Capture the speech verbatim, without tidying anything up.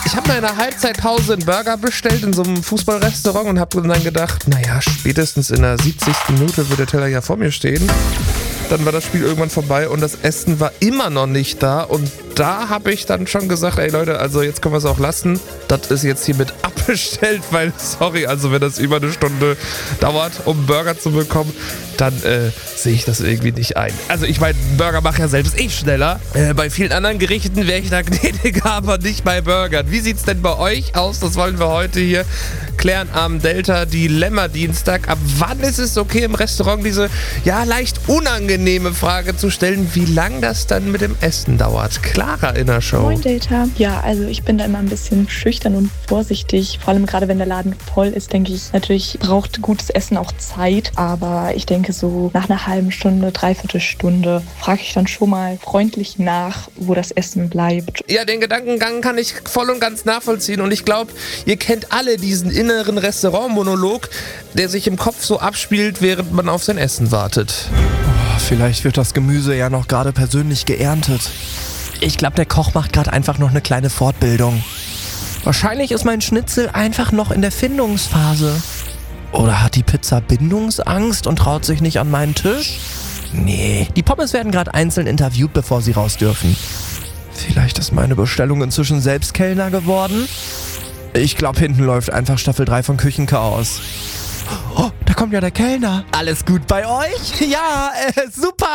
Ich habe mal in der Halbzeitpause einen Burger bestellt in so einem Fußballrestaurant und habe dann gedacht, naja, spätestens in der siebzigsten Minute wird der Teller ja vor mir stehen. Dann war das Spiel irgendwann vorbei und das Essen war immer noch nicht da. Und da habe ich dann schon gesagt, ey Leute, also jetzt können wir es auch lassen. Das ist jetzt hiermit abbestellt, weil, sorry, also wenn das über eine Stunde dauert, um einen Burger zu bekommen, dann äh, sehe ich das irgendwie nicht ein. Also ich meine, Burger mache ja selbst eh schneller. Äh, bei vielen anderen Gerichten wäre ich da gnädiger, aber nicht bei Burgern. Wie sieht's denn bei euch aus? Das wollen wir heute hier klären am Delta Dilemma-Dienstag. Ab wann ist es okay im Restaurant diese, ja, leicht unangenehme Frage zu stellen, wie lang das dann mit dem Essen dauert? Clara in der Show. Moin Delta. Ja, also ich bin da immer ein bisschen schüchtern und vorsichtig. Vor allem gerade wenn der Laden voll ist, denke ich, natürlich braucht gutes Essen auch Zeit. Aber ich denke so nach einer halben Stunde, dreiviertel Stunde frage ich dann schon mal freundlich nach, wo das Essen bleibt. Ja, den Gedankengang kann ich voll und ganz nachvollziehen. Und ich glaube, ihr kennt alle diesen inneren Restaurantmonolog, der sich im Kopf so abspielt, während man auf sein Essen wartet. Oh, vielleicht wird das Gemüse ja noch gerade persönlich geerntet. Ich glaube, der Koch macht gerade einfach noch eine kleine Fortbildung. Wahrscheinlich ist mein Schnitzel einfach noch in der Findungsphase. Oder hat die Pizza Bindungsangst und traut sich nicht an meinen Tisch? Nee, die Pommes werden gerade einzeln interviewt, bevor sie raus dürfen. Vielleicht ist meine Bestellung inzwischen selbst Kellner geworden? Ich glaube, hinten läuft einfach Staffel drei von Küchenchaos. Oh, da kommt ja der Kellner. Alles gut bei euch? Ja, äh, super.